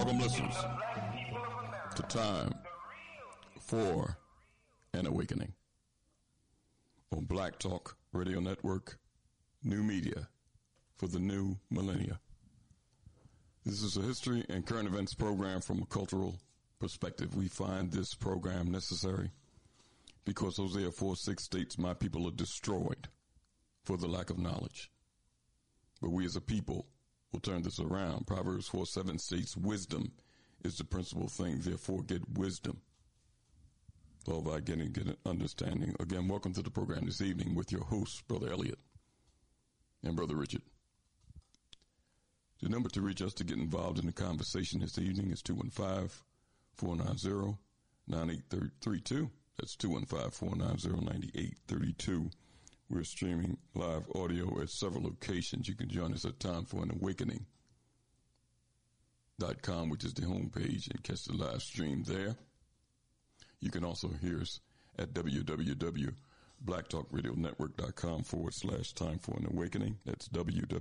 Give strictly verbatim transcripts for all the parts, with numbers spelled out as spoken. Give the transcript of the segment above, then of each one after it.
Welcome, listeners, to Time for an Awakening on Black Talk Radio Network, new media for the new millennia. This is a history and current events program from a cultural perspective. We find this program necessary because Hosea four six states, "My people are destroyed for the lack of knowledge." But we as a people will turn this around. Proverbs four seven states, "Wisdom is the principal thing, therefore get wisdom." All by getting get an understanding. Again, welcome to the program this evening with your hosts, Brother Elliot and Brother Richard. The number to reach us to get involved in the conversation this evening is two one five, four nine zero, nine eight three two. That's two one five, four nine zero, nine eight three two. We're streaming live audio at several locations. You can join us at time for an awakening dot com, which is the homepage, and catch the live stream there. You can also hear us at www.blacktalkradionetwork.com forward slash time for an awakening. That's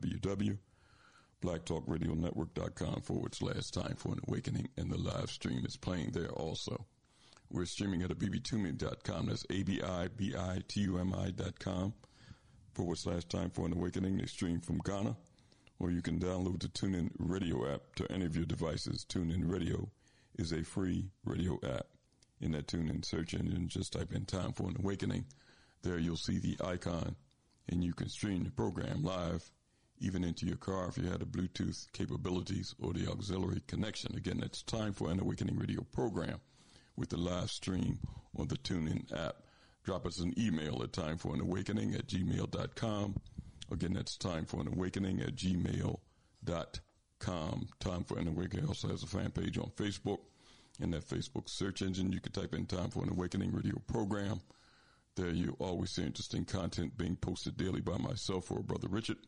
www.blacktalkradionetwork.com forward slash time for an awakening. And the live stream is playing there also. We're streaming at a b b tumi dot com. That's A B I B I T U M I dot com forward slash time for an awakening. They stream from Ghana. Or you can download the TuneIn Radio app to any of your devices. TuneIn Radio is a free radio app. In that TuneIn search engine, just type in Time for an Awakening. There you'll see the icon, and you can stream the program live, even into your car if you had the Bluetooth capabilities or the auxiliary connection. Again, that's Time for an Awakening radio program with the live stream on the TuneIn app. Drop us an email at timeforanawakening at gmail dot com. Again, that's timeforanawakening at gmail dot com. Time for an Awakening also has a fan page on Facebook. In that Facebook search engine, you can type in Time for an Awakening radio program. There you always see interesting content being posted daily by myself or Brother Richard.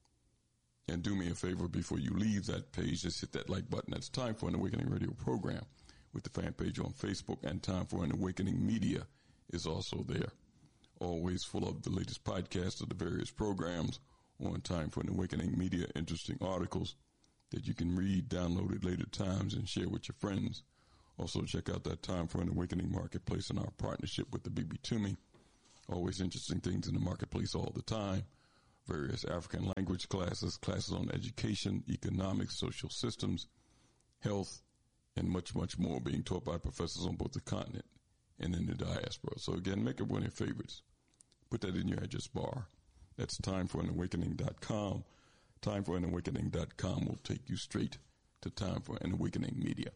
And do me a favor before you leave that page, just hit that like button. That's Time for an Awakening radio program with the fan page on Facebook, and Time for an Awakening media is also there. Always full of the latest podcasts of the various programs on Time for an Awakening media, interesting articles that you can read, download at later times, and share with your friends. Also, check out that Time for an Awakening marketplace and our partnership with the B B Tumi. Always interesting things in the marketplace all the time. Various African language classes, classes on education, economics, social systems, health, and much, much more being taught by professors on both the continent and in the diaspora. So again, make it one of your favorites. Put that in your address bar. That's time for an awakening dot com. time for an awakening dot com will take you straight to Time for an Awakening media.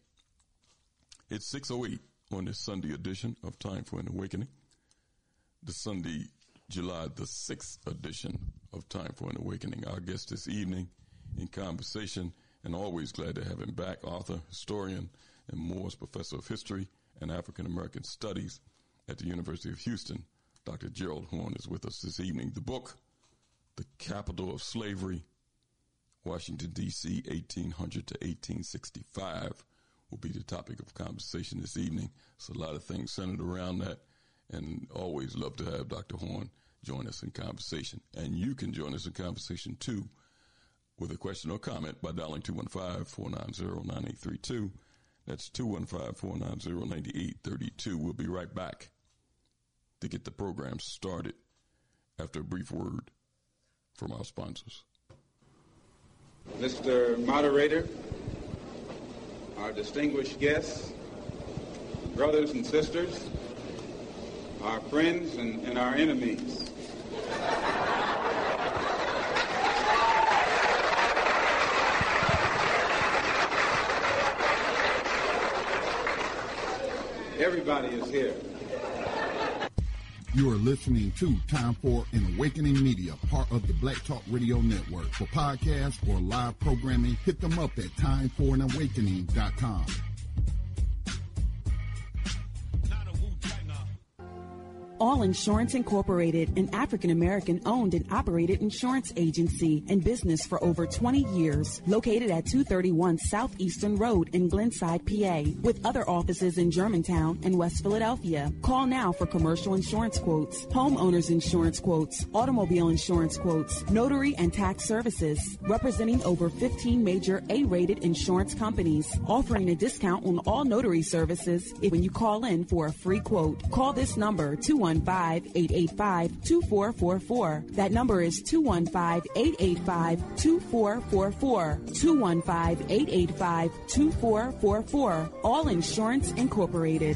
It's six oh eight on this Sunday edition of Time for an Awakening. The Sunday, July the sixth edition of Time for an Awakening. Our guest this evening in conversation, and always glad to have him back, author, historian, and Morris Professor of History and African American Studies at the University of Houston. Doctor Gerald Horne is with us this evening. The book, The Capital of Slavery, Washington, D C, eighteen hundred to eighteen sixty-five. Will be the topic of conversation this evening. So a lot of things centered around that, and always love to have Doctor Horne join us in conversation. And you can join us in conversation, too, with a question or comment by dialing two one five, four nine zero, nine eight three two. That's two one five, four nine zero, nine eight three two. We'll be right back to get the program started after a brief word from our sponsors. Mister Moderator, our distinguished guests, brothers and sisters, our friends and, and our enemies. Everybody is here. You are listening to Time for an Awakening Media, part of the Black Talk Radio Network. For podcasts or live programming, hit them up at time for an awakening dot com. All Insurance Incorporated, an African-American owned and operated insurance agency in business for over twenty years, located at two thirty-one Southeastern Road in Glenside, P A, with other offices in Germantown and West Philadelphia. Call now for commercial insurance quotes, homeowners insurance quotes, automobile insurance quotes, notary and tax services, representing over fifteen major A-rated insurance companies, offering a discount on all notary services if when you call in for a free quote. Call this number, two one five, eight eight five, two four four four. That number is two one five, eight eight five, two four four four. two one five, eight eight five, two four four four. All Insurance Incorporated.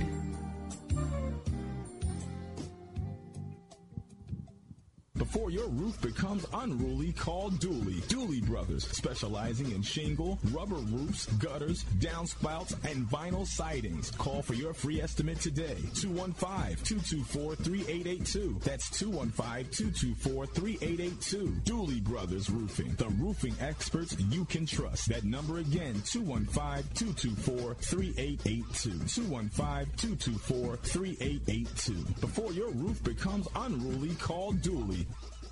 Before your roof becomes unruly, call Dooley. Dooley Brothers, specializing in shingle, rubber roofs, gutters, downspouts, and vinyl sidings. Call for your free estimate today. two one five, two two four, three eight eight two. That's two one five, two two four, three eight eight two. Dooley Brothers Roofing, the roofing experts you can trust. That number again, two one five, two two four, three eight eight two. two one five, two two four, three eight eight two. Before your roof becomes unruly, call Dooley.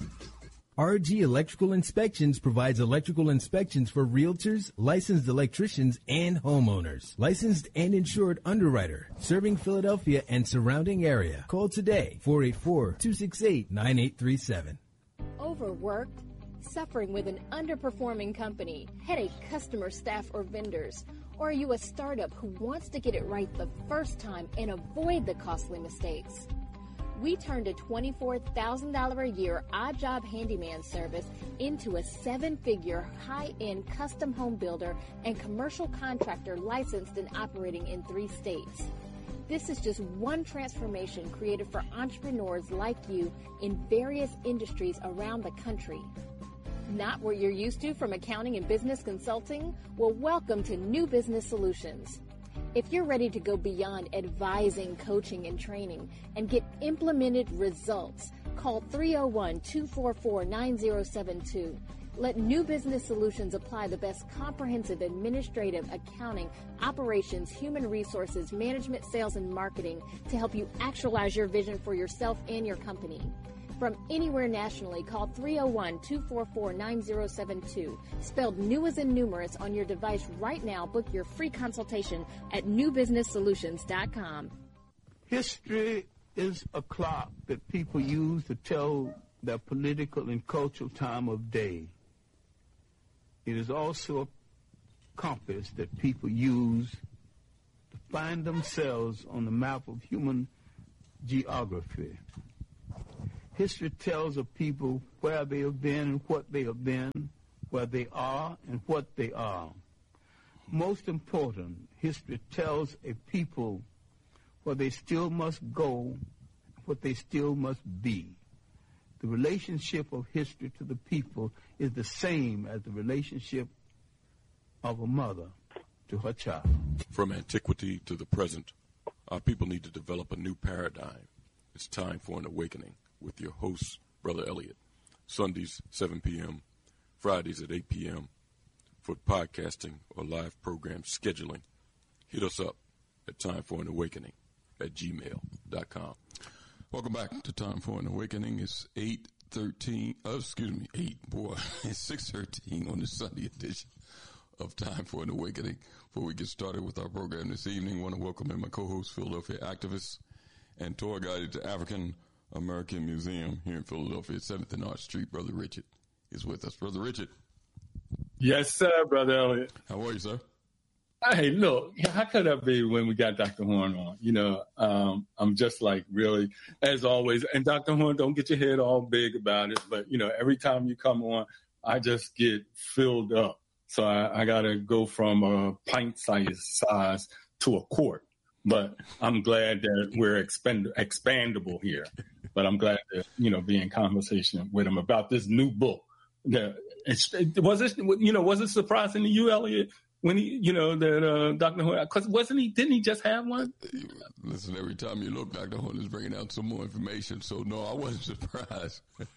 R G Electrical Inspections provides electrical inspections for realtors, licensed electricians, and homeowners. Licensed and insured underwriter, serving Philadelphia and surrounding area. Call today, four eight four, two six eight, nine eight three seven. Overworked? Suffering with an underperforming company, headache customer, staff, or vendors? Or are you a startup who wants to get it right the first time and avoid the costly mistakes? We turned a twenty-four thousand dollars a year odd job handyman service into a seven-figure high-end custom home builder and commercial contractor licensed and operating in three states. This is just one transformation created for entrepreneurs like you in various industries around the country. Not what you're used to from accounting and business consulting? Well, welcome to New Business Solutions. If you're ready to go beyond advising, coaching, and training and get implemented results, call three oh one, two four four, nine oh seven two. Let New Business Solutions apply the best comprehensive administrative, accounting, operations, human resources, management, sales, and marketing to help you actualize your vision for yourself and your company. From anywhere nationally, call three oh one, two four four, nine oh seven two. Spelled new as in numerous on your device right now. Book your free consultation at new business solutions dot com. History is a clock that people use to tell their political and cultural time of day. It is also a compass that people use to find themselves on the map of human geography. History tells of people where they have been and what they have been, where they are and what they are. Most important, history tells a people where they still must go, what they still must be. The relationship of history to the people is the same as the relationship of a mother to her child. From antiquity to the present, our people need to develop a new paradigm. It's time for an awakening with your host, Brother Elliott. Sundays, seven p.m., Fridays at eight p.m. For podcasting or live program scheduling, hit us up at time for an awakening at gmail dot com. Welcome back to Time for an Awakening. It's eight thirteen, oh, excuse me, eight, boy, it's six thirteen on the Sunday edition of Time for an Awakening. Before we get started with our program this evening, I want to welcome in my co-host, Philadelphia activist and tour guide at the African American Museum here in Philadelphia at seventh and Arch Street. Brother Richard is with us. Brother Richard. Yes, sir, Brother Elliott. How are you, sir? Hey, look, how could that be when we got Doctor Horn on? You know, um, I'm just like really, as always, and Doctor Horn, don't get your head all big about it, but, you know, every time you come on, I just get filled up. So I, I got to go from a pint size size to a quart. But I'm glad that we're expend- expandable here. But I'm glad to, you know, be in conversation with him about this new book. The, was it, you know, was it surprising to you, Elliot, when he, you know, that uh, Doctor Horn, because wasn't he, didn't he just have one? Listen, every time you look, Doctor Horn is bringing out some more information. So, no, I wasn't surprised.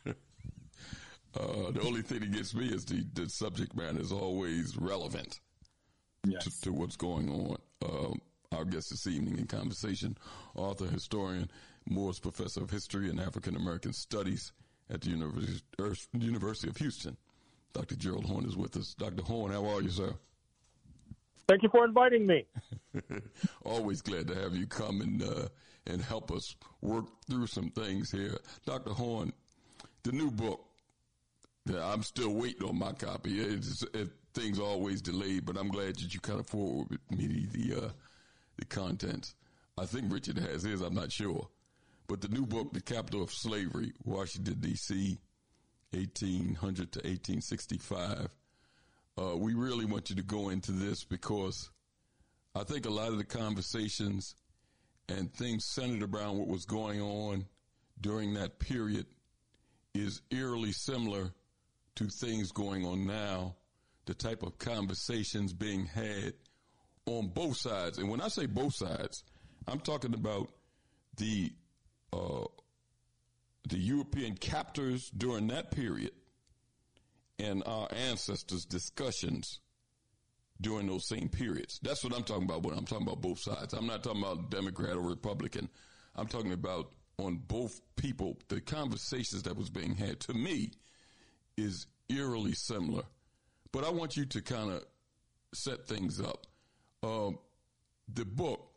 uh, the only thing that gets me is the, the subject matter is always relevant yes. to, to what's going on. Um, Our guest this evening in conversation, author, historian, Morris Professor of History and African American Studies at the University, University of Houston. Doctor Gerald Horne is with us. Doctor Horne, how are you, sir? Thank you for inviting me. Always glad to have you come and uh, and help us work through some things here. Doctor Horne, the new book, I'm still waiting on my copy. It's, it, things are always delayed, but I'm glad that you kind of forwarded me the, uh, the contents. I think Richard has his, I'm not sure. But the new book, The Capital of Slavery, Washington, D C, eighteen hundred to eighteen sixty-five. Uh, we really want you to go into this because I think a lot of the conversations and things centered around what was going on during that period is eerily similar to things going on now, the type of conversations being had on both sides. And when I say both sides, I'm talking about the uh, the European captors during that period and our ancestors' discussions during those same periods. That's what I'm talking about when I'm talking about both sides. I'm not talking about Democrat or Republican. I'm talking about on both people, the conversations that was being had, to me, is eerily similar. But I want you to kind of set things up. Um, the book,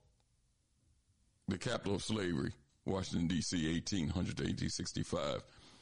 The Capital of Slavery, Washington, D C, eighteen hundred to eighteen sixty-five,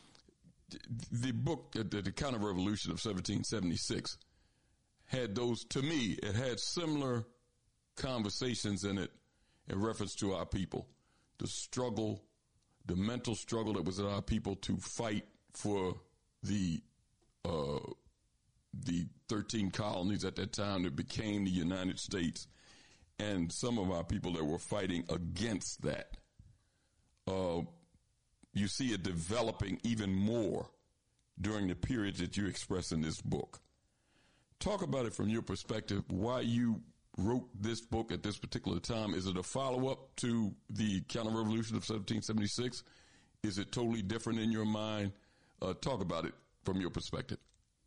the book, the, the Counter-Revolution of seventeen seventy-six, had those, to me, it had similar conversations in it in reference to our people. The struggle, the mental struggle that was in our people to fight for the uh, the thirteen colonies at that time that became the United States, and some of our people that were fighting against that. Uh, you see it developing even more during the periods that you express in this book. Talk about it from your perspective, why you wrote this book at this particular time. Is it a follow-up to the Counter-Revolution of seventeen seventy-six? Is it totally different in your mind? Uh, talk about it from your perspective.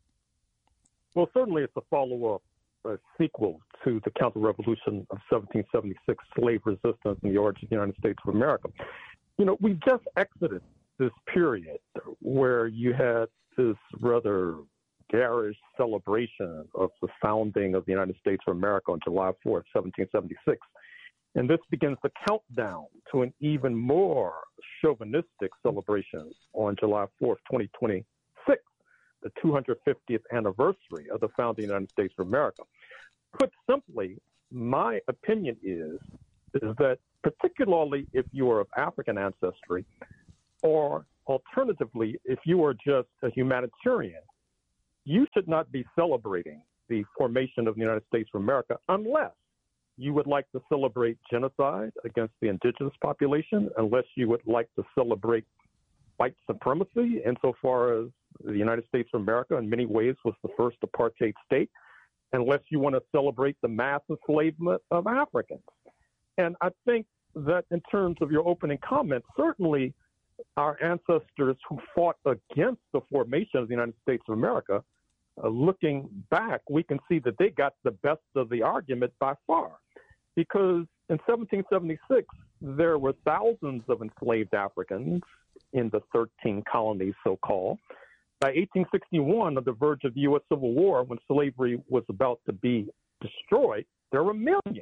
Well, certainly it's a follow-up, a sequel to the Counter-Revolution of seventeen seventy-six, slave resistance and the origin of the United States of America. You know, we just exited this period where you had this rather garish celebration of the founding of the United States of America on July fourth, seventeen seventy-six. And this begins the countdown to an even more chauvinistic celebration on July fourth, twenty twenty-six, the two hundred fiftieth anniversary of the founding of the United States of America. Put simply, my opinion is, is that particularly if you are of African ancestry, or alternatively, if you are just a humanitarian, you should not be celebrating the formation of the United States of America unless you would like to celebrate genocide against the indigenous population, unless you would like to celebrate white supremacy insofar as the United States of America in many ways was the first apartheid state, unless you want to celebrate the mass enslavement of Africans. And I think that in terms of your opening comment, certainly our ancestors who fought against the formation of the United States of America, uh, looking back, we can see that they got the best of the argument by far. Because in seventeen seventy-six, there were thousands of enslaved Africans in the thirteen colonies, so-called. By eighteen sixty-one, on the verge of the U S Civil War, when slavery was about to be destroyed, there were millions.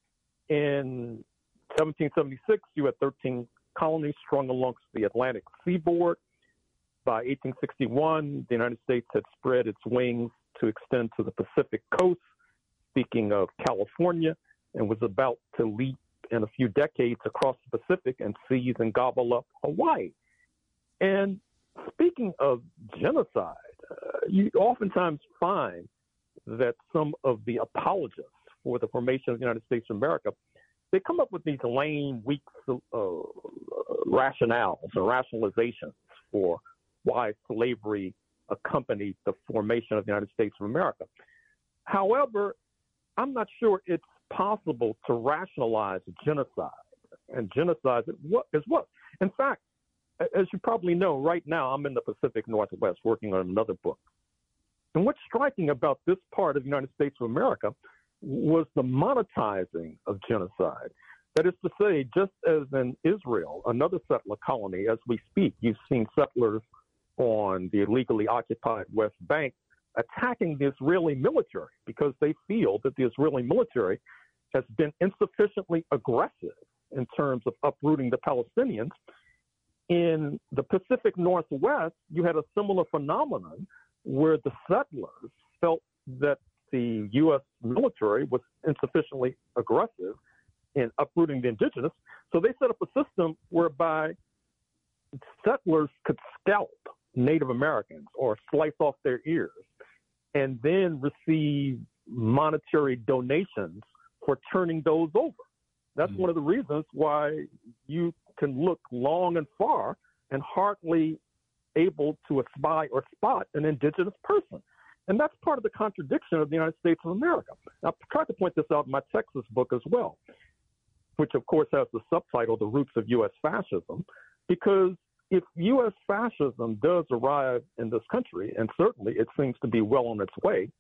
In seventeen seventy-six, you had thirteen colonies strung along the Atlantic seaboard. By eighteen sixty-one, the United States had spread its wings to extend to the Pacific coast, speaking of California, and was about to leap in a few decades across the Pacific and seize and gobble up Hawaii. And speaking of genocide, uh, you oftentimes find that some of the apologists for the formation of the United States of America, they come up with these lame, weak uh, rationales or rationalizations for why slavery accompanied the formation of the United States of America. However, I'm not sure it's possible to rationalize genocide, and genocide is what? In fact, as you probably know, right now I'm in the Pacific Northwest working on another book. And what's striking about this part of the United States of America was the monetizing of genocide. That is to say, just as in Israel, another settler colony, as we speak, you've seen settlers on the illegally occupied West Bank attacking the Israeli military because they feel that the Israeli military has been insufficiently aggressive in terms of uprooting the Palestinians. In the Pacific Northwest, you had a similar phenomenon where the settlers felt that the U S military was insufficiently aggressive in uprooting the indigenous. So they set up a system whereby settlers could scalp Native Americans or slice off their ears and then receive monetary donations for turning those over. That's mm-hmm. one of the reasons why you can look long and far and hardly able to espy or spot an indigenous person. And that's part of the contradiction of the United States of America. I've tried to point this out in my Texas book as well, which of course has the subtitle, The Roots of U S Fascism, because if U S fascism does arrive in this country, and certainly it seems to be well on its way,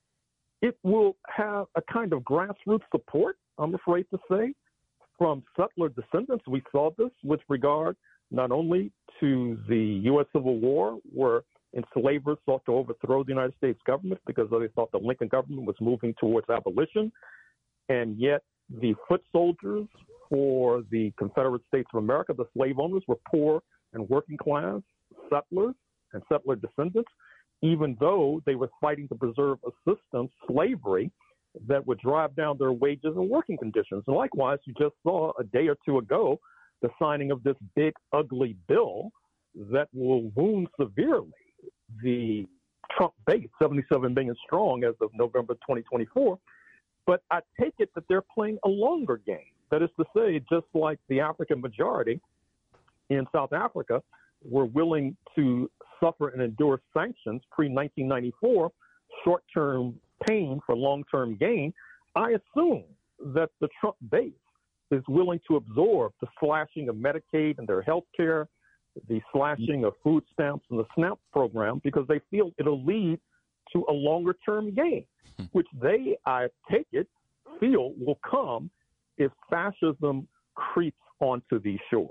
it will have a kind of grassroots support, I'm afraid to say, from settler descendants. We saw this with regard not only to the U S Civil War, where enslavers sought to overthrow the United States government because they thought the Lincoln government was moving towards abolition, and yet the foot soldiers for the Confederate States of America, the slave owners, were poor and working class settlers and settler descendants, even though they were fighting to preserve a system, slavery, that would drive down their wages and working conditions. And likewise, you just saw a day or two ago the signing of this big, ugly bill that will wound severely the Trump base, seventy-seven million strong as of November twenty twenty-four. But I take it that they're playing a longer game. That is to say, just like the African majority in South Africa were willing to suffer and endure sanctions pre nineteen ninety-four, short-term pain for long-term gain, I assume that the Trump base is willing to absorb the slashing of Medicaid and their health care, the slashing of food stamps and the SNAP program, because they feel it'll lead to a longer-term gain, which they, I take it, feel will come if fascism creeps onto these shores.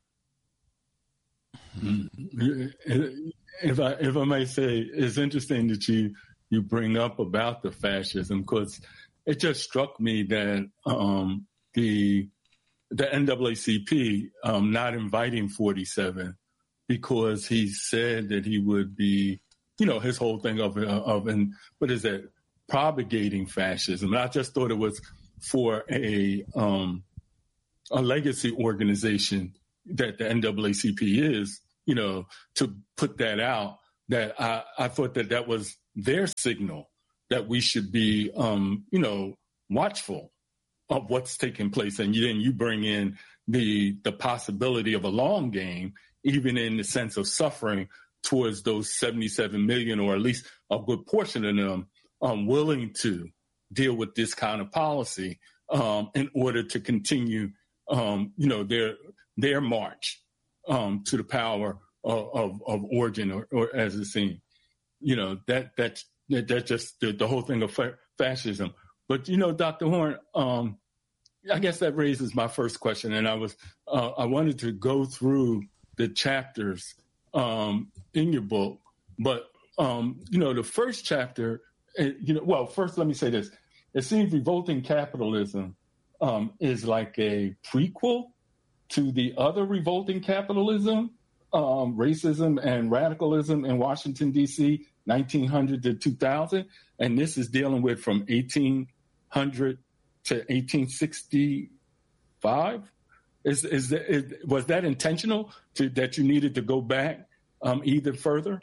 If I if I may say, it's interesting that you you bring up about the fascism, because it just struck me that um, the the N double A C P um, not inviting forty-seven because he said that he would be, you know, his whole thing of of and what is that, propagating fascism. And I just thought it was for a um, a legacy organization that the N double A C P is, you know, to put that out, that I, I thought that that was their signal that we should be, um, you know, watchful of what's taking place. And then you bring in the the possibility of a long game, even in the sense of suffering towards those seventy-seven million, or at least a good portion of them, um, willing to deal with this kind of policy um, in order to continue, um, you know, their their march um, to the power of, of, of origin, or, or as it's seen. You know, that that's that, that just the, the whole thing of fa- fascism. But, you know, Doctor Horne, um, I guess that raises my first question. And I was uh, I wanted to go through the chapters um, in your book. But, um, you know, the first chapter, you know, well, first, let me say this. It seems Revolting Capitalism um, is like a prequel to the other Revolting Capitalism, um, Racism and Radicalism in Washington, D C, nineteen hundred to two thousand. And this is dealing with from eighteen hundred to eighteen sixty-five. Is, is, is was that intentional to, that you needed to go back um, even further?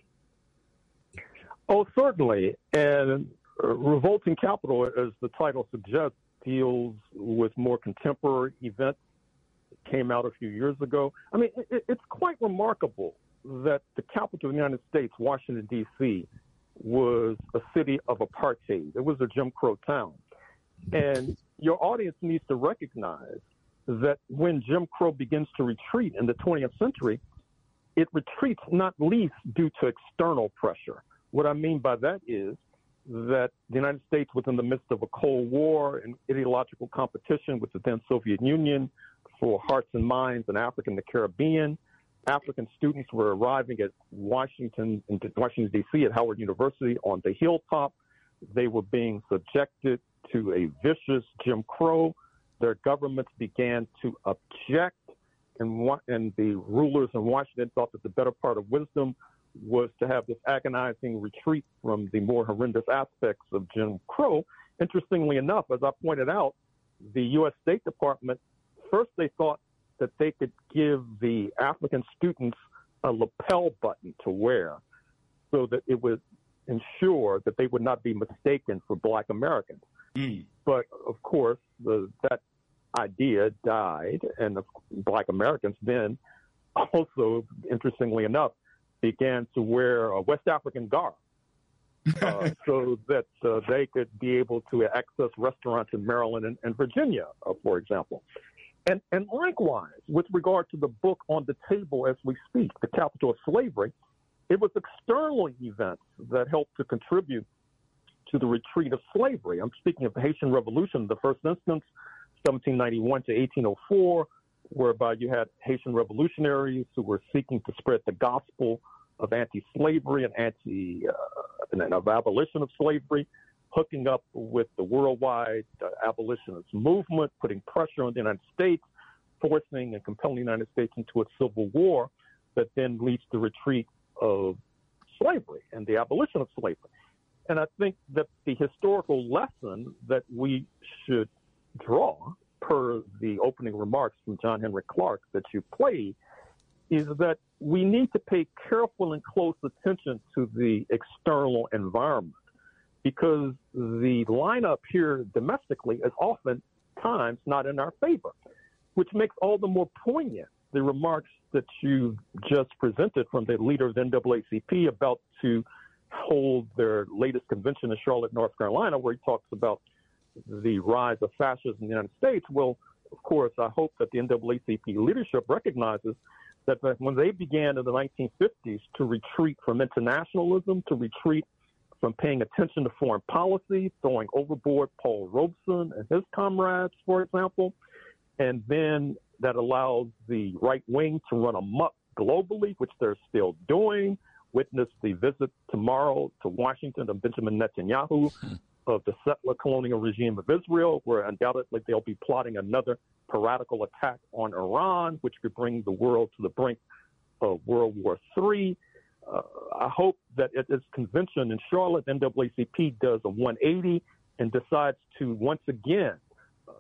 Oh, certainly. And uh, Revolting Capital, as the title suggests, deals with more contemporary events. It came out a few years ago. I mean, it, it's quite remarkable that the capital of the United States, Washington, D C, was a city of apartheid. It was a Jim Crow town. And your audience needs to recognize that when Jim Crow begins to retreat in the twentieth century, it retreats not least due to external pressure. What I mean by that is that the United States was in the midst of a Cold War and ideological competition with the then Soviet Union for hearts and minds in Africa and the Caribbean. African students were arriving at Washington, in Washington, D C at Howard University on the hilltop. They were being subjected to a vicious Jim Crow. Their governments began to object, and, and the rulers in Washington thought that the better part of wisdom was to have this agonizing retreat from the more horrendous aspects of Jim Crow. Interestingly enough, as I pointed out, the U S State Department, first they thought that they could give the African students a lapel button to wear so that it would ensure that they would not be mistaken for Black Americans. Mm. But, of course, the, that idea died, and the Black Americans then also, interestingly enough, began to wear a West African garb uh, so that uh, they could be able to access restaurants in Maryland and, and Virginia, uh, for example. And, and likewise, with regard to the book on the table as we speak, The Capital of Slavery, it was external events that helped to contribute to the retreat of slavery. I'm speaking of the Haitian Revolution, the first instance, seventeen ninety-one to eighteen oh four, whereby you had Haitian revolutionaries who were seeking to spread the gospel of anti-slavery and anti uh, and of abolition of slavery, hooking up with the worldwide uh, abolitionist movement, putting pressure on the United States, forcing and compelling the United States into a civil war that then leads to the retreat of slavery and the abolition of slavery. And I think that the historical lesson that we should draw, per the opening remarks from John Henrik Clarke that you played, is that we need to pay careful and close attention to the external environment, because the lineup here domestically is oftentimes not in our favor, which makes all the more poignant the remarks that you just presented from the leader of the N double A C P about to hold their latest convention in Charlotte, North Carolina, where he talks about the rise of fascism in the United States. Well, of course, I hope that the N double A C P leadership recognizes that when they began in the nineteen fifties to retreat from internationalism, to retreat from paying attention to foreign policy, throwing overboard Paul Robeson and his comrades, for example, and then that allows the right wing to run amok globally, which they're still doing. Witness the visit tomorrow to Washington of Benjamin Netanyahu of the settler colonial regime of Israel, where undoubtedly they'll be plotting another piratical attack on Iran, which could bring the world to the brink of World War Three. Uh, I hope that at this convention in Charlotte, N double A C P does a one eighty and decides to once again uh,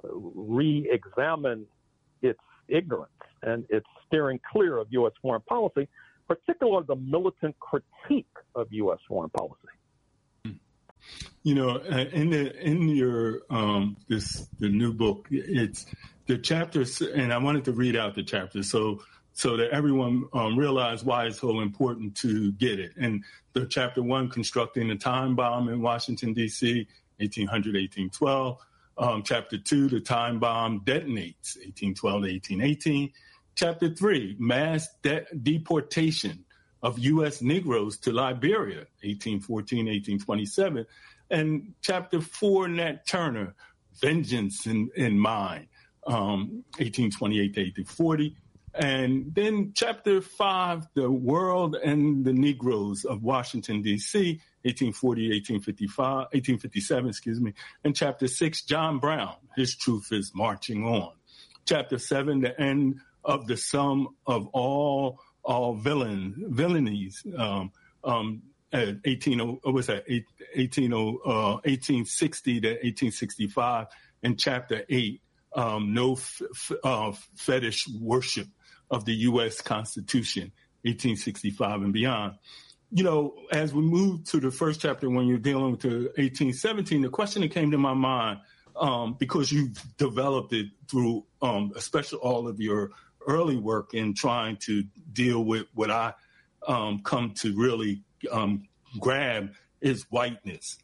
re-examine its ignorance and its steering clear of U S foreign policy, particularly the militant critique of U S foreign policy. You know, in the in your um, this the new book, it's the chapters, and I wanted to read out the chapters so so that everyone um, realize why it's so important to get it. And the chapter one, constructing the time bomb in Washington D C, eighteen hundred to eighteen twelve. Um, chapter two, the time bomb detonates, eighteen twelve to eighteen eighteen. Chapter three, mass de- deportation of U S Negroes to Liberia, eighteen fourteen, eighteen twenty-seven. And chapter four, Nat Turner, vengeance in, in mind, um, eighteen twenty-eight to eighteen forty. And then chapter five, the world and the Negroes of Washington, D C, eighteen forty, eighteen fifty-five, eighteen fifty-seven, excuse me. And chapter six, John Brown, his truth is marching on. Chapter seven, the end of the sum of all all villain villainies, um, um, at eighteen oh, what's that? eighteen oh, uh, eighteen sixty to eighteen sixty-five, and chapter eight, um, no f- f- uh, fetish worship of the U S Constitution, eighteen sixty-five and beyond. You know, as we move to the first chapter, when you're dealing with the eighteen seventeen, the question that came to my mind, um, because you've developed it through, um, especially all of your early work in trying to deal with what I um, come to really um, grab is whiteness.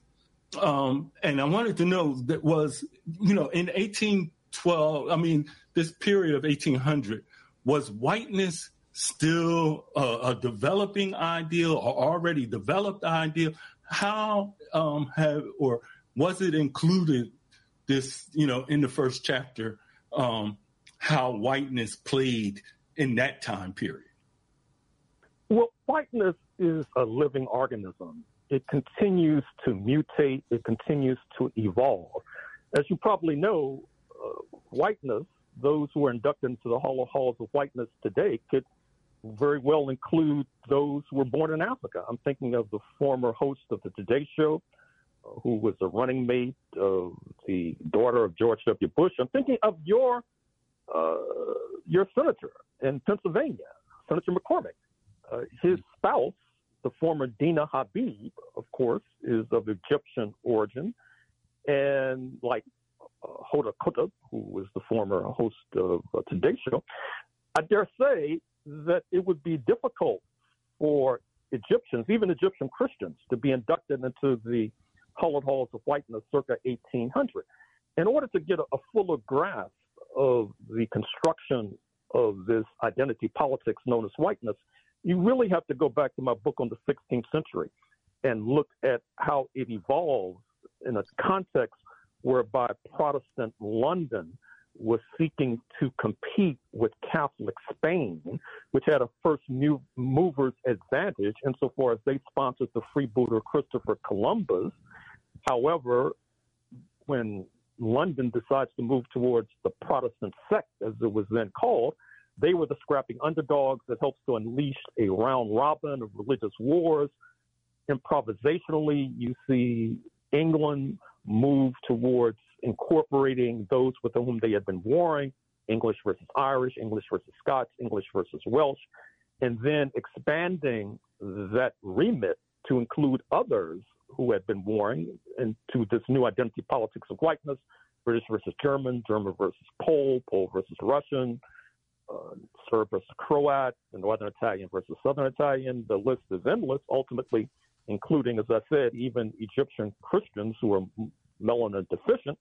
Um, and I wanted to know that was, you know, in eighteen twelve, I mean, this period of eighteen hundred, was whiteness still a, a developing ideal or already developed ideal? how um, have or was it included this, you know, in the first chapter, um, how whiteness played in that time period? Well, whiteness is a living organism. It continues to mutate. It continues to evolve. As you probably know, uh, whiteness, those who are inducted into the Hall of Halls of Whiteness today could very well include those who were born in Africa. I'm thinking of the former host of the Today Show, uh, who was a running mate of the daughter of George W. Bush. I'm thinking of your uh, your senator in Pennsylvania, Senator McCormick. Uh, his spouse, the former Dina Habib, of course, is of Egyptian origin. And like uh, Hoda Kotb, who was the former host of uh, Today Show, I dare say that it would be difficult for Egyptians, even Egyptian Christians, to be inducted into the Hall of Halls of Whiteness circa eighteen hundred. In order to get a, a fuller grasp of the construction of this identity politics known as whiteness, you really have to go back to my book on the sixteenth century and look at how it evolved in a context whereby Protestant London was seeking to compete with Catholic Spain, which had a first new mover's advantage insofar as they sponsored the freebooter Christopher Columbus. However, when London decides to move towards the Protestant sect, as it was then called, they were the scrapping underdogs that helps to unleash a round robin of religious wars. Improvisationally, you see England move towards incorporating those with whom they had been warring, English versus Irish, English versus Scots, English versus Welsh, and then expanding that remit to include others who had been warring into this new identity politics of whiteness, British versus German, German versus Pole, Pole versus Russian, uh, Serb versus Croat, and Northern Italian versus Southern Italian. The list is endless, ultimately including, as I said, even Egyptian Christians who are melanin deficient.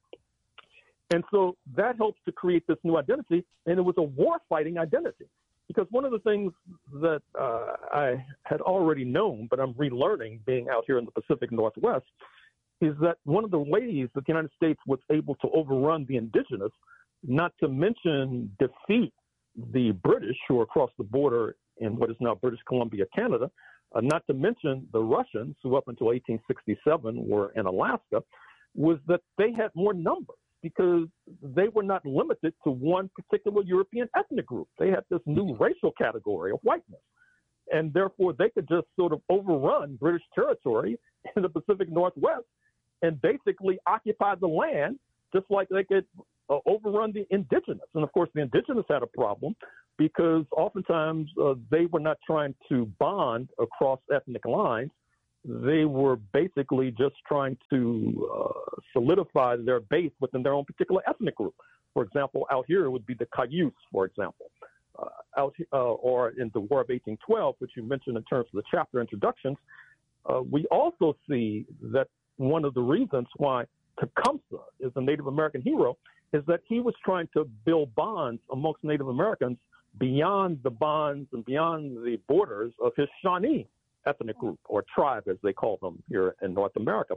And so that helps to create this new identity, and it was a war-fighting identity. Because one of the things that uh, I had already known, but I'm relearning being out here in the Pacific Northwest, is that one of the ways that the United States was able to overrun the indigenous, not to mention defeat the British who are across the border in what is now British Columbia, Canada, uh, not to mention the Russians who up until eighteen sixty-seven were in Alaska, was that they had more numbers because they were not limited to one particular European ethnic group. They had this new racial category of whiteness. And therefore, they could just sort of overrun British territory in the Pacific Northwest and basically occupy the land just like they could uh, overrun the indigenous. And of course, the indigenous had a problem because oftentimes uh, they were not trying to bond across ethnic lines. They were basically just trying to uh, solidify their base within their own particular ethnic group. For example, out here it would be the Cayuse, for example. Uh, out uh, or in the War of eighteen twelve, which you mentioned in terms of the chapter introductions, uh, we also see that one of the reasons why Tecumseh is a Native American hero is that he was trying to build bonds amongst Native Americans beyond the bonds and beyond the borders of his Shawnee ethnic group or tribe, as they call them here in North America.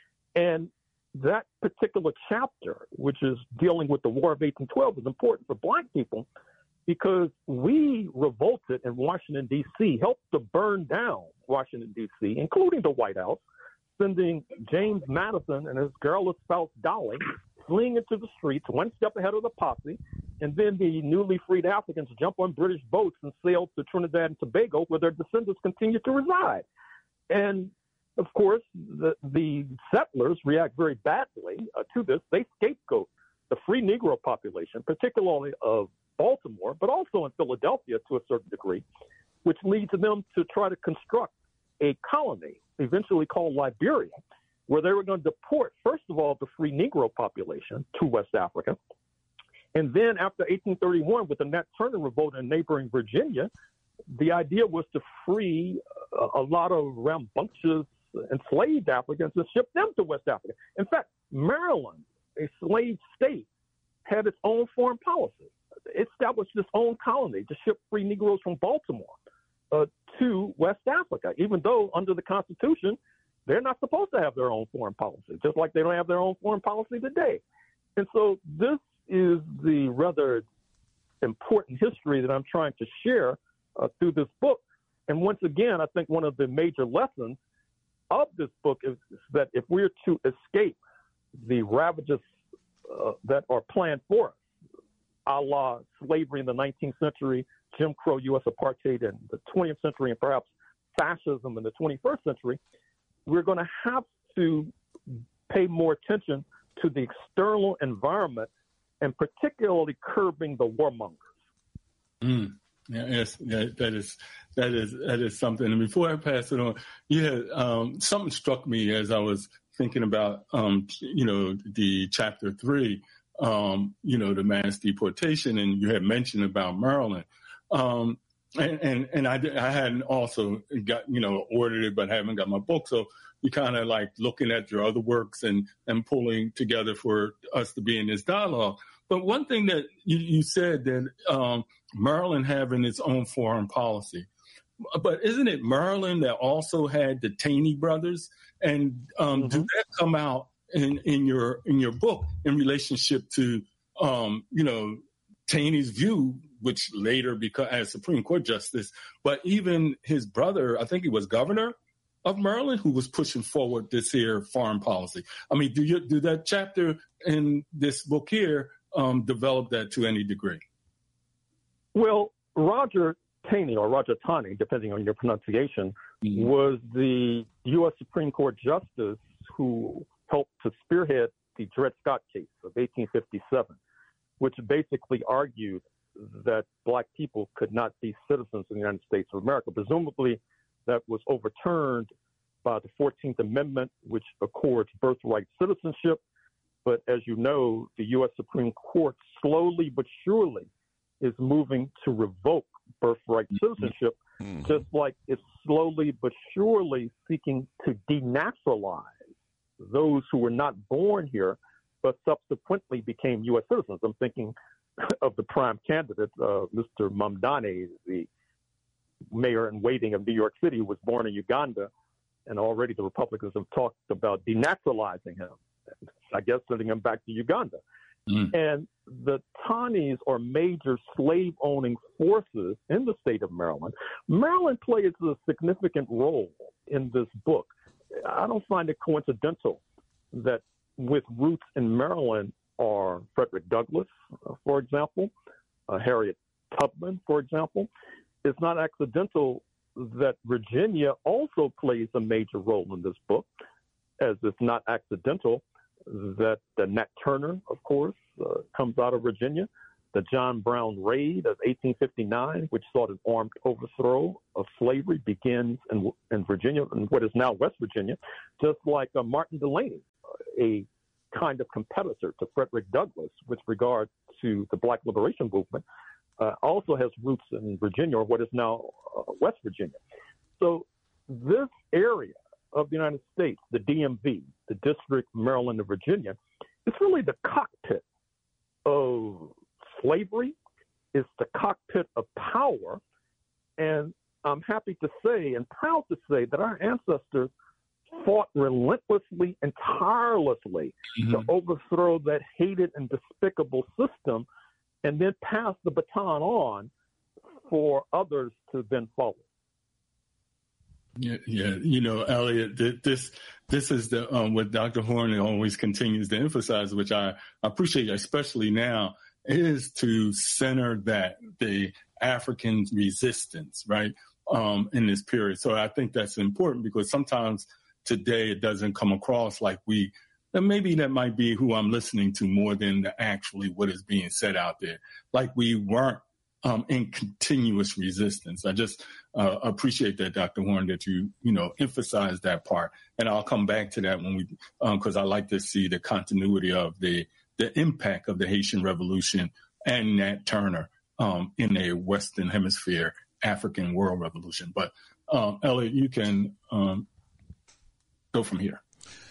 And that particular chapter, which is dealing with the War of eighteen twelve, is important for Black people because we revolted in Washington, D C, helped to burn down Washington, D C, including the White House, sending James Madison and his garrulous spouse, Dolly, fleeing into the streets, one step ahead of the posse, and then the newly freed Africans jump on British boats and sail to Trinidad and Tobago, where their descendants continue to reside. And, of course, the, the settlers react very badly uh, to this. They scapegoat the free Negro population, particularly of Baltimore, but also in Philadelphia to a certain degree, which leads them to try to construct a colony, eventually called Liberia, where they were going to deport, first of all, the free Negro population to West Africa. And then after eighteen thirty-one, with the Nat Turner Revolt in neighboring Virginia, the idea was to free a, a lot of rambunctious enslaved Africans and ship them to West Africa. In fact, Maryland, a slave state, had its own foreign policy. It established its own colony to ship free Negroes from Baltimore uh, to West Africa, even though under the Constitution, they're not supposed to have their own foreign policy, just like they don't have their own foreign policy today. And so this is the rather important history that I'm trying to share uh, through this book. And once again, I think one of the major lessons of this book is, is that if we're to escape the ravages uh, that are planned for us, a la slavery in the nineteenth century, Jim Crow, U S apartheid in the twentieth century, and perhaps fascism in the twenty-first century, we're going to have to pay more attention to the external environment and particularly curbing the warmongers. Mm. Yeah, yes, yeah, that is that is that is something. And before I pass it on, yeah, um, something struck me as I was thinking about, um, you know, the chapter three, um, you know, the mass deportation, and you had mentioned about Maryland, um, and and and I I hadn't also got you know ordered it, but haven't got my book, so you kind of like looking at your other works and and pulling together for us to be in this dialogue. But one thing that you, you said that um, Maryland having its own foreign policy, but isn't it Maryland that also had the Taney brothers? And um, mm-hmm. did that come out in, in your in your book in relationship to um, you know Taney's view, which later became as Supreme Court justice, but even his brother, I think he was governor of Maryland, who was pushing forward this here foreign policy. I mean, do you do that chapter in this book here? Um, develop that to any degree? Well, Roger Taney, or Roger Taney, depending on your pronunciation, mm-hmm. was the U S Supreme Court justice who helped to spearhead the Dred Scott case of eighteen fifty-seven, which basically argued that black people could not be citizens of the United States of America. Presumably, that was overturned by the fourteenth Amendment, which accords birthright citizenship. But as you know, the U S Supreme Court slowly but surely is moving to revoke birthright citizenship, mm-hmm. just like it's slowly but surely seeking to denaturalize those who were not born here, but subsequently became U S citizens. I'm thinking of the prime candidate, uh, Mister Mamdani, the mayor in waiting of New York City, who was born in Uganda, and already the Republicans have talked about denaturalizing him. I guess sending him back to Uganda. Mm. And the Taneys are major slave-owning forces in the state of Maryland. Maryland plays a significant role in this book. I don't find it coincidental that with roots in Maryland are Frederick Douglass, uh, for example, uh, Harriet Tubman, for example. It's not accidental that Virginia also plays a major role in this book, as it's not accidental that the Nat Turner, of course, uh, comes out of Virginia. The John Brown raid of eighteen fifty-nine, which sought an armed overthrow of slavery, begins in, in Virginia, in what is now West Virginia, just like uh, Martin Delany, a kind of competitor to Frederick Douglass with regard to the Black Liberation Movement, uh, also has roots in Virginia, or what is now uh, West Virginia. So this area of the United States, the D M V, the District, Maryland, and Virginia, it's really the cockpit of slavery. It's the cockpit of power. And I'm happy to say and proud to say that our ancestors fought relentlessly and tirelessly mm-hmm. to overthrow that hated and despicable system and then pass the baton on for others to then follow. Yeah, yeah, you know, Elliot, this this is the um, what Doctor Horne always continues to emphasize, which I appreciate, especially now, is to center that the African resistance, right, um, in this period. So I think that's important because sometimes today it doesn't come across like we, and maybe that might be who I'm listening to more than the actually what is being said out there, like we weren't Um, in continuous resistance. I just uh, appreciate that, Doctor Horne, that you, you know, emphasize that part. And I'll come back to that when we, because um, I like to see the continuity of the the impact of the Haitian Revolution and Nat Turner um, in a Western Hemisphere African world revolution. But um, Elliot, you can um, go from here.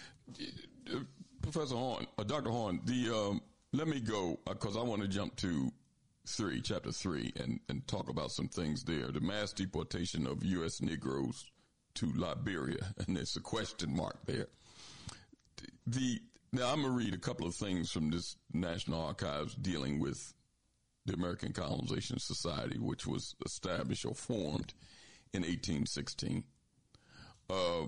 Professor Horne, uh, Doctor Horne, the um, let me go because I want to jump to three, chapter three, and, and talk about some things there. The mass deportation of U S Negroes to Liberia, and there's a question mark there. The Now, I'm going to read a couple of things from this National Archives dealing with the American Colonization Society, which was established or formed in eighteen sixteen. Uh,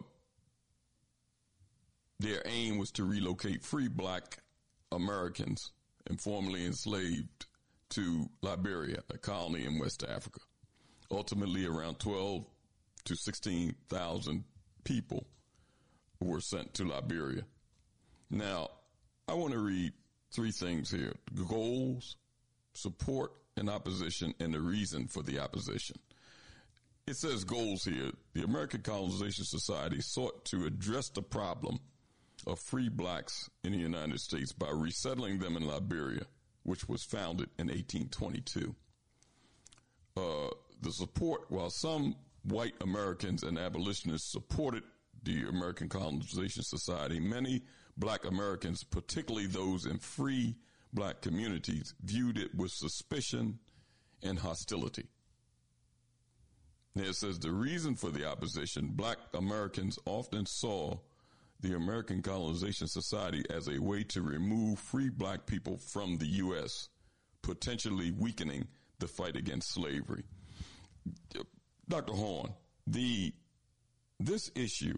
their aim was to relocate free black Americans and formerly enslaved to Liberia, a colony in West Africa. Ultimately, around twelve to sixteen thousand people were sent to Liberia. Now, I want to read three things here: goals, support, and opposition, and the reason for the opposition. It says goals here. The American Colonization Society sought to address the problem of free blacks in the United States by resettling them in Liberia, which was founded in eighteen twenty-two. Uh, the support, while some white Americans and abolitionists supported the American Colonization Society, many black Americans, particularly those in free black communities, viewed it with suspicion and hostility. Now it says the reason for the opposition: black Americans often saw the American Colonization Society as a way to remove free black people from the U S, potentially weakening the fight against slavery. Doctor Horn, the this issue,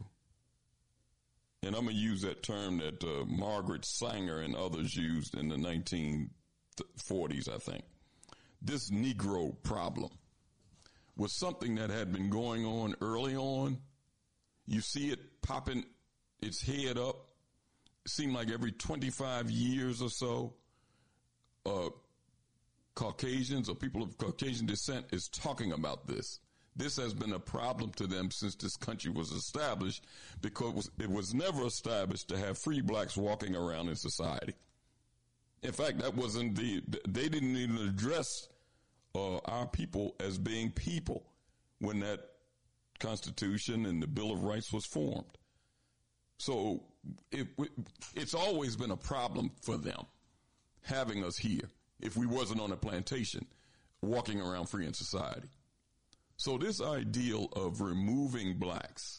and I'm going to use that term that uh, Margaret Sanger and others used in the nineteen forties, I think. This Negro problem was something that had been going on early on. You see it popping its head up. It seemed like every twenty-five years or so, uh, Caucasians or people of Caucasian descent is talking about this. This has been a problem to them since this country was established, because it was never established to have free blacks walking around in society. In fact, that wasn't the, they didn't even address uh, our people as being people when that Constitution and the Bill of Rights was formed. So it, it's always been a problem for them having us here if we wasn't on a plantation walking around free in society. So this ideal of removing blacks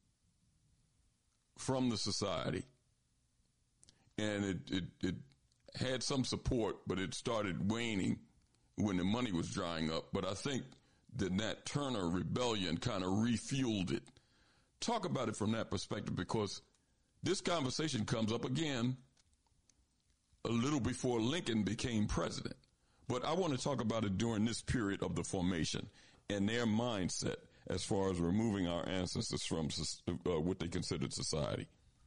from the society, and it, it, it had some support, but it started waning when the money was drying up. But I think the Nat Turner rebellion kind of refueled it. Talk about it from that perspective, because this conversation comes up again a little before Lincoln became president. But I want to talk about it during this period of the formation and their mindset as far as removing our ancestors from uh, what they considered society.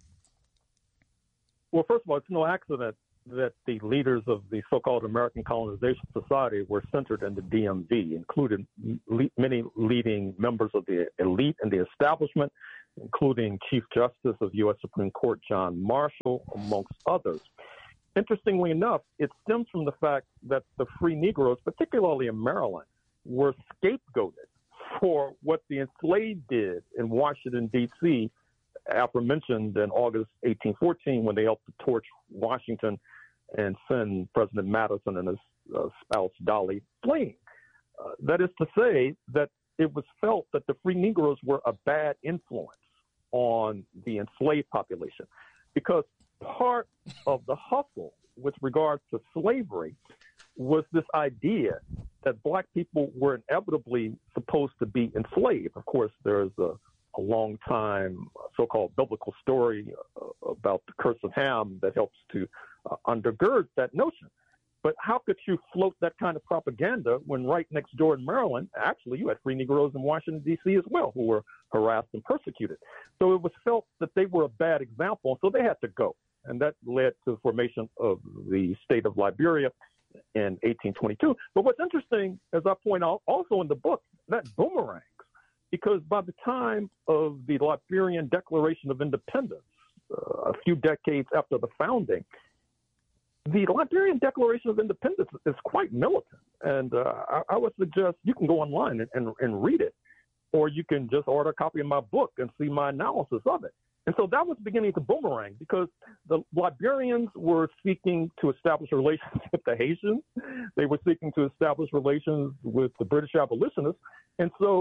Well, first of all, it's no accident that the leaders of the so-called American Colonization Society were centered in the D M V, including le- many leading members of the elite and the establishment, including Chief Justice of U S Supreme Court John Marshall, amongst others. Interestingly enough, it stems from the fact that the free Negroes, particularly in Maryland, were scapegoated for what the enslaved did in Washington, D C, aforementioned in August eighteen fourteen, when they helped to torch Washington and send President Madison and his uh, spouse Dolly fleeing. Uh, that is to say that it was felt that the free Negroes were a bad influence on the enslaved population, because part of the hustle with regard to slavery was this idea that black people were inevitably supposed to be enslaved. Of course, there's a, a long time so-called biblical story uh, about the curse of Ham that helps to uh, undergird that notion. But how could you float that kind of propaganda when right next door in Maryland, actually, you had free Negroes in Washington, D C as well, who were harassed and persecuted? So it was felt that they were a bad example, so they had to go. And that led to the formation of the state of Liberia in eighteen twenty-two. But what's interesting, as I point out also in the book, that boomerangs, because by the time of the Liberian Declaration of Independence, uh, a few decades after the founding, the Liberian Declaration of Independence is quite militant. And uh, I, I would suggest you can go online and, and, and read it, or you can just order a copy of my book and see my analysis of it. And so that was beginning to boomerang, because the Liberians were seeking to establish relations with the Haitians. They were seeking to establish relations with the British abolitionists. And so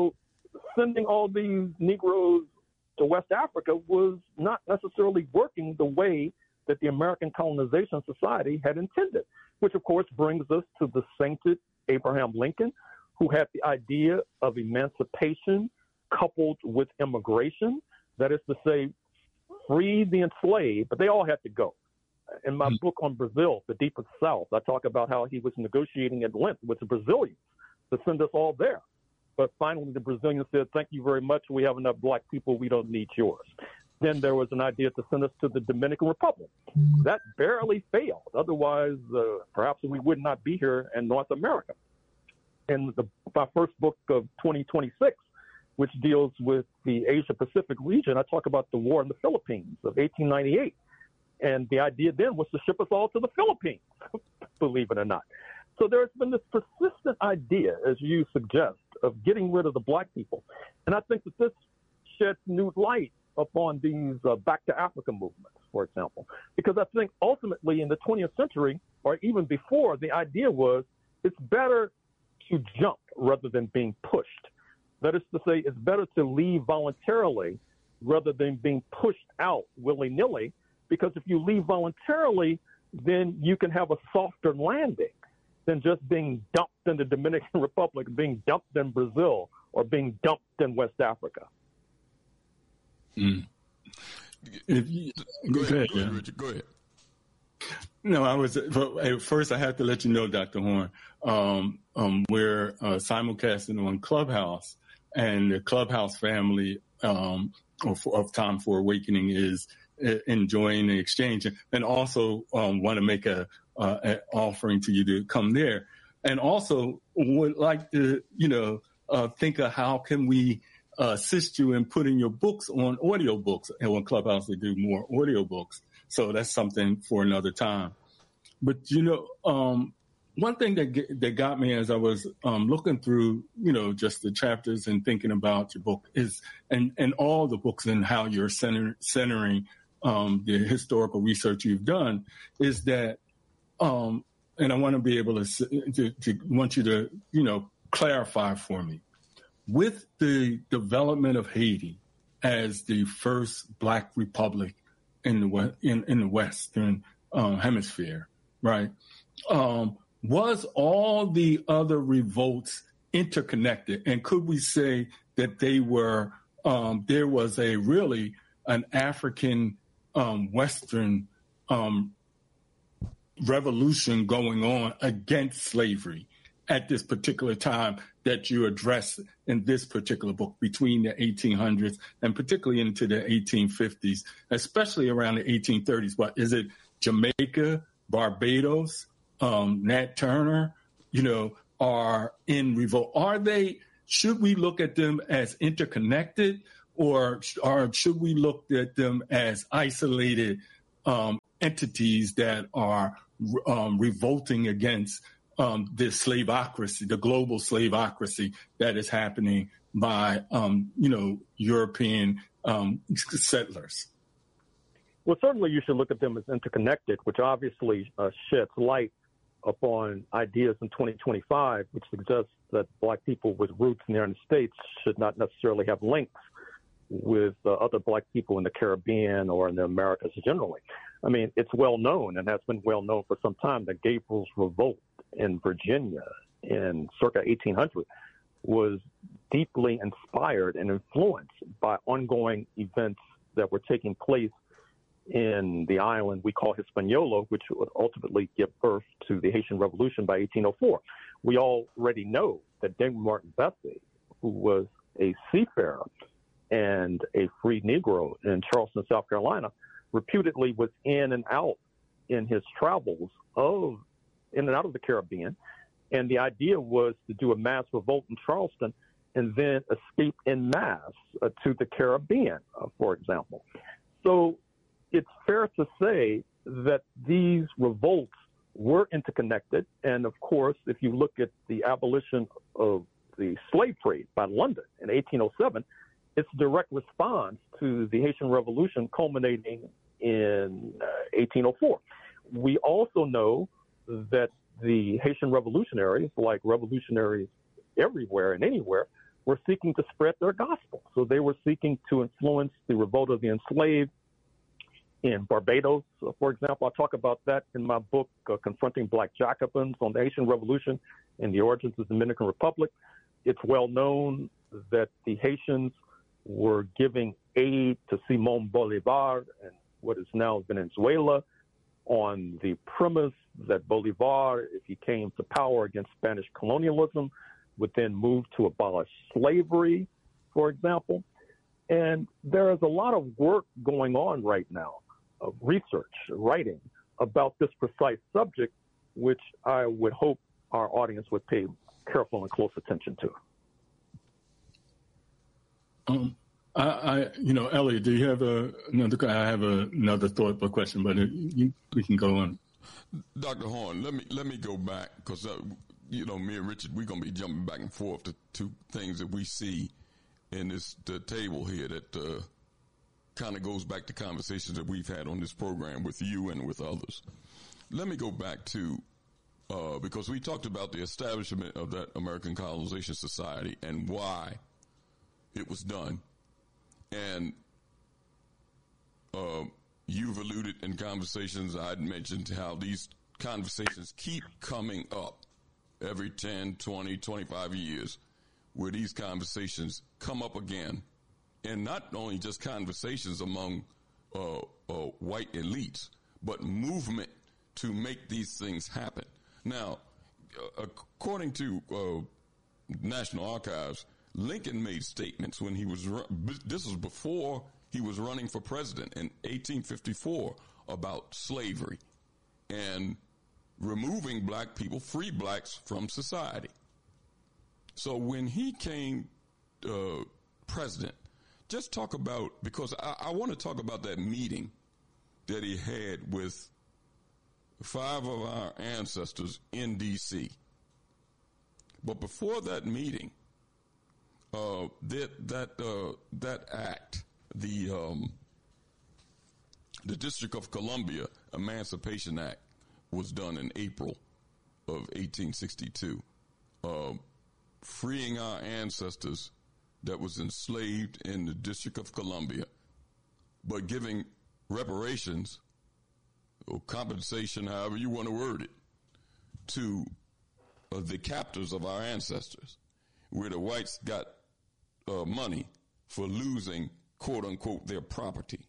sending all these Negroes to West Africa was not necessarily working the way that the American Colonization Society had intended, which of course brings us to the sainted Abraham Lincoln, who had the idea of emancipation coupled with immigration. That is to say, free the enslaved, but they all had to go. In my book on Brazil, The Deepest South, I talk about how he was negotiating at length with the Brazilians to send us all there. But finally, the Brazilians said, thank you very much. We have enough black people. We don't need yours. Then there was an idea to send us to the Dominican Republic. That barely failed. Otherwise, uh, perhaps we would not be here in North America. In the, my first book of twenty twenty-six, which deals with the Asia Pacific region, I talk about the war in the Philippines of eighteen ninety-eight. And the idea then was to ship us all to the Philippines, believe it or not. So there's been this persistent idea, as you suggest, of getting rid of the black people. And I think that this sheds new light upon these uh, back to Africa movements, for example, because I think ultimately in the twentieth century, or even before, the idea was it's better to jump rather than being pushed. That is to say, it's better to leave voluntarily rather than being pushed out willy-nilly, because if you leave voluntarily, then you can have a softer landing than just being dumped in the Dominican Republic, being dumped in Brazil, or being dumped in West Africa. Mm. If you, go, go ahead, ahead, go yeah. ahead, Richard. Go ahead. No, I was. But first, I have to let you know, Doctor Horne, um, um, we're uh, simulcasting on Clubhouse, and the Clubhouse family um, of, of Time for Awakening is uh, enjoying the exchange, and also um, want to make a, uh, an offering to you to come there, and also would like to, you know, uh, think of how can we Uh, assist you in putting your books on audio books. And on Clubhouse, they do more audio books. So that's something for another time. But, you know, um, one thing that get, that got me as I was um, looking through, you know, just the chapters and thinking about your book is, and, and all the books and how you're center, centering um, the historical research you've done, is that, um, and I want to be able to, to, to want you to, you know, clarify for me. With the development of Haiti as the first Black republic in the in, in the Western um, Hemisphere, right, um, was all the other revolts interconnected? And could we say that they were, um, there was a really an African um, Western um, revolution going on against slavery at this particular time that you address in this particular book between the eighteen hundreds and particularly into the eighteen fifties, especially around the eighteen thirties? What is it? Jamaica, Barbados, um, Nat Turner, you know, are in revolt. Are they, should we look at them as interconnected, or, or should we look at them as isolated um, entities that are um, revolting against Um, the slaveocracy, the global slaveocracy that is happening by, um, you know, European um, settlers? Well, certainly you should look at them as interconnected, which obviously uh, sheds light upon ideas in twenty twenty-five, which suggests that Black people with roots in the United States should not necessarily have links with uh, other Black people in the Caribbean or in the Americas generally. I mean, it's well known and has been well known for some time that Gabriel's Revolt in Virginia in circa eighteen hundred was deeply inspired and influenced by ongoing events that were taking place in the island we call Hispaniola, which would ultimately give birth to the Haitian Revolution by eighteen oh four. We already know that Daniel Martin Vesey, who was a seafarer and a free Negro in Charleston, South Carolina, reputedly was in and out in his travels of in and out of the Caribbean. And the idea was to do a mass revolt in Charleston and then escape en masse uh, to the Caribbean, uh, for example. So it's fair to say that these revolts were interconnected. And of course, if you look at the abolition of the slave trade by London in eighteen oh seven, it's a direct response to the Haitian Revolution culminating in uh, eighteen oh four. We also know that the Haitian revolutionaries, like revolutionaries everywhere and anywhere, were seeking to spread their gospel. So they were seeking to influence the revolt of the enslaved in Barbados, uh, for example. I talk about that in my book, uh, Confronting Black Jacobins on the Haitian Revolution and the Origins of the Dominican Republic. It's well known that the Haitians were giving aid to Simon Bolivar and what is now Venezuela on the premise that Bolivar, if he came to power against Spanish colonialism, would then move to abolish slavery, for example. And there is a lot of work going on right now, of research, writing about this precise subject, which I would hope our audience would pay careful and close attention to. Um, I, I, you know, Elliot, do you have a, another? I have a, another thought or question, but it, you, we can go on. Doctor Horn, let me let me go back because uh, you know, me and Richard, we're gonna be jumping back and forth to two things that we see in this the table here that uh, kind of goes back to conversations that we've had on this program with you and with others. Let me go back to uh, because we talked about the establishment of that American Colonization Society and why it was done. And uh, you've alluded in conversations, I'd mentioned how these conversations keep coming up every ten, twenty, twenty-five years, where these conversations come up again. And not only just conversations among uh, uh, white elites, but movement to make these things happen. Now, uh, according to uh, National Archives, Lincoln made statements when he was, this was before he was running for president in eighteen fifty-four, about slavery and removing black people, free blacks from society. So when he came uh, president, just talk about, because I, I want to talk about that meeting that he had with five of our ancestors in D C. But before that meeting, Uh, that that uh, that act, the um, the District of Columbia Emancipation Act, was done in April of eighteen sixty-two, uh, freeing our ancestors that was enslaved in the District of Columbia, but giving reparations or compensation, however you want to word it, to uh, the captors of our ancestors, where the whites got Uh, money for losing, quote unquote, their property.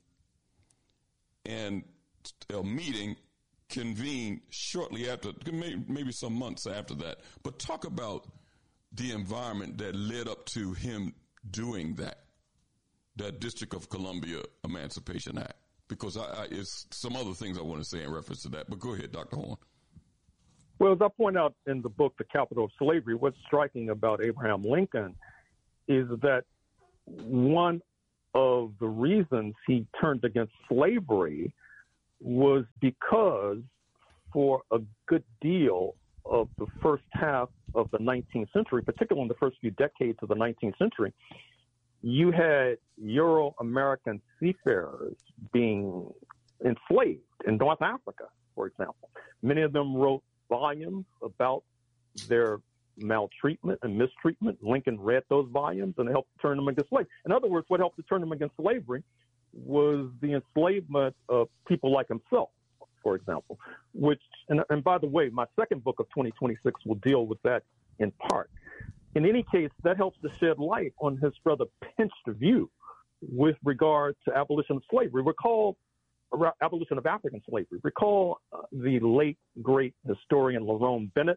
And a meeting convened shortly after, maybe some months after that. But talk about the environment that led up to him doing that, that District of Columbia Emancipation Act. Because I, I, it's some other things I want to say in reference to that. But go ahead, Doctor Horn. Well, as I point out in the book, The Capital of Slavery, what's striking about Abraham Lincoln is that one of the reasons he turned against slavery was because for a good deal of the first half of the nineteenth century, particularly in the first few decades of the nineteenth century, you had Euro-American seafarers being enslaved in North Africa, for example. Many of them wrote volumes about their maltreatment and mistreatment. Lincoln read those volumes and helped turn them against slavery. In other words, what helped to turn them against slavery was the enslavement of people like himself, for example, which, and, and by the way, my second book of twenty twenty-six will deal with that in part. In any case, that helps to shed light on his rather pinched view with regard to abolition of slavery. Recall abolition of African slavery. Recall uh, the late, great historian Lerone Bennett,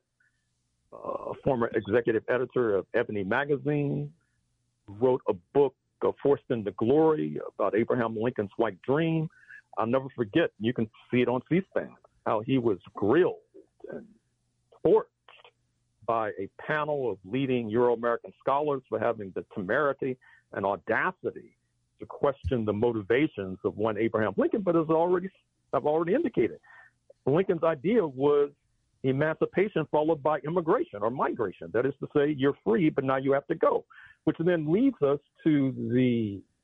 Uh, former executive editor of Ebony magazine, wrote a book, uh, Forced into Glory, about Abraham Lincoln's white dream. I'll never forget, you can see it on C-SPAN, how he was grilled and torched by a panel of leading Euro-American scholars for having the temerity and audacity to question the motivations of one Abraham Lincoln. But as already, I've already indicated, Lincoln's idea was emancipation followed by immigration or migration. That is to say, you're free, but now you have to go, which then leads us to the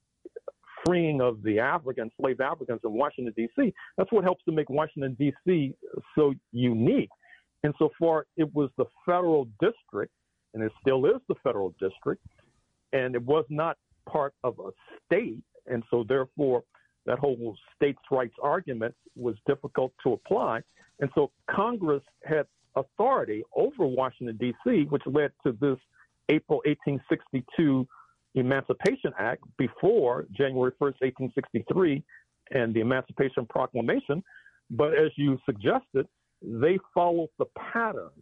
freeing of the African, enslaved Africans in Washington, D C. That's what helps to make Washington, D C so unique. Insofar, it was the federal district, and it still is the federal district, and it was not part of a state, and so therefore that whole states' rights argument was difficult to apply. And so Congress had authority over Washington, D C, which led to this April eighteen sixty-two Emancipation Act before January first, eighteen sixty-three, and the Emancipation Proclamation. But as you suggested, they followed the pattern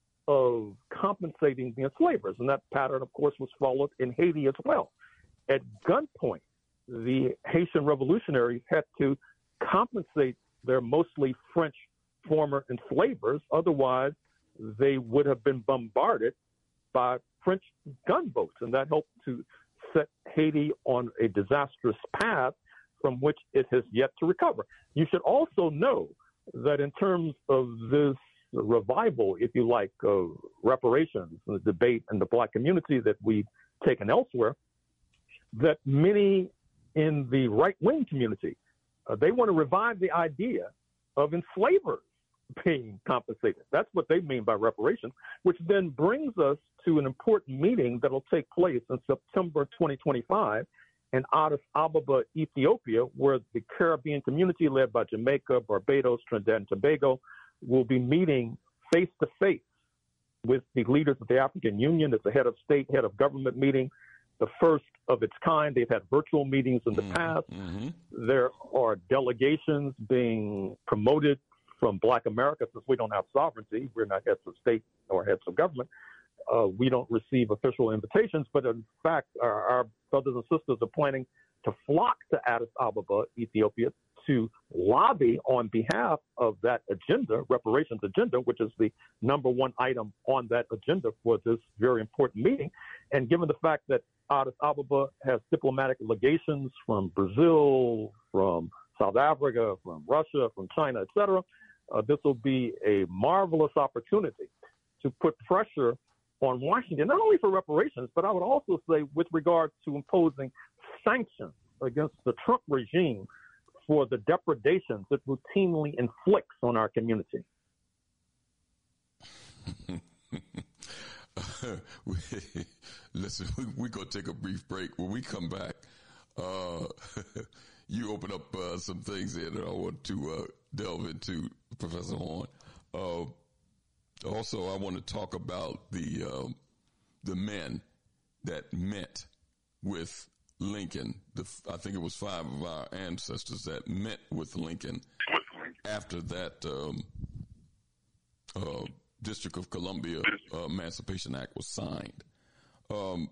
of compensating the enslavers. And that pattern, of course, was followed in Haiti as well. At gunpoint, the Haitian revolutionaries had to compensate their mostly French former enslavers. Otherwise, they would have been bombarded by French gunboats. And that helped to set Haiti on a disastrous path from which it has yet to recover. You should also know that in terms of this revival, if you like, of reparations, the debate in the Black community that we've taken elsewhere, that many in the right-wing community, uh, they want to revive the idea of enslavers being compensated. That's what they mean by reparations, which then brings us to an important meeting that will take place in September twenty twenty-five in Addis Ababa, Ethiopia, where the Caribbean community led by Jamaica, Barbados, Trinidad and Tobago will be meeting face-to-face with the leaders of the African Union. It's a head of state, head of government meeting, the first of its kind. They've had virtual meetings in the mm-hmm. past. Mm-hmm. There are delegations being promoted from Black America. Since we don't have sovereignty, we're not heads of state or heads of government. Uh, we don't receive official invitations, but in fact, our, our brothers and sisters are planning to flock to Addis Ababa, Ethiopia, to lobby on behalf of that agenda, reparations agenda, which is the number one item on that agenda for this very important meeting. And given the fact that Addis Ababa has diplomatic legations from Brazil, from South Africa, from Russia, from China, et cetera, uh, this will be a marvelous opportunity to put pressure on Washington, not only for reparations, but I would also say with regard to imposing sanctions against the Trump regime for the depredations it routinely inflicts on our community. Listen, we're we going to take a brief break. When we come back, uh, you open up uh, some things here that I want to uh, delve into, Professor Horne. Uh, also, I want to talk about the um, the men that met with Lincoln. The, I think it was five of our ancestors that met with Lincoln after that um, uh, District of Columbia uh, Emancipation Act was signed. Um,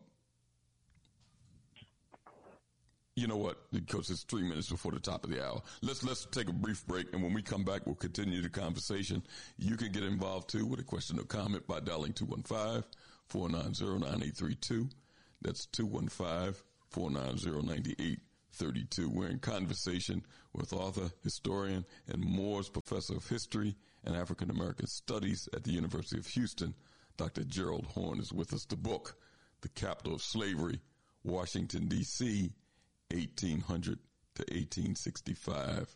you know what? Because it's three minutes before the top of the hour. Let's let's take a brief break, and when we come back, we'll continue the conversation. You can get involved too with a question or comment by dialing two one five, four nine zero, nine eight three two. That's two one five, four nine zero, nine eight three two. We're in conversation with author, historian, and Moores Professor of History and African American Studies at the University of Houston. Doctor Gerald Horne is with us. The book, The Capital of Slavery, Washington, D C, eighteen hundred to eighteen sixty-five.